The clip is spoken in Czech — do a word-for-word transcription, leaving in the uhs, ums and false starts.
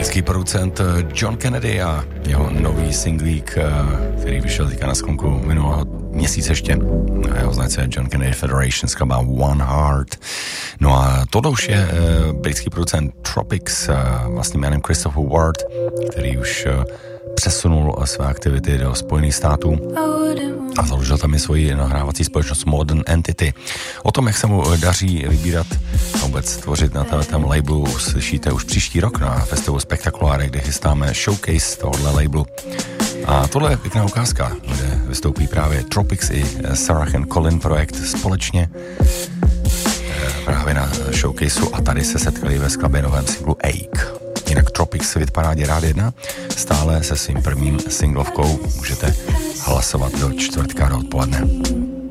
Britský producent John Kennedy a jeho nový singlík, který vyšel teďka na sklonku minulého měsíce ještě. A jeho značce John Kennedy Federation skladba One Heart. No a tohle už je uh, britský producent Tropics, uh, vlastně jménem Christopher Ward, který už uh, přesunul své aktivity do Spojených států a založil tam i svoji nahrávací společnost Modern Entity. O tom, jak se mu daří vybírat a vůbec tvořit na tom labelu, slyšíte už příští rok na festivalu Spektakuláre, kde chystáme showcase tohohle labelu. A tohle je pěkná ukázka, kde vystoupí právě Tropics i Sarah and Colin projekt společně právě na showcaseu a tady se setkali ve skladbě novém singlu Ache. Jinak Tropics v hitparádě Rádia jedna stále se svým prvním singlovkou můžete hlasovat do čtvrtka do odpoledne.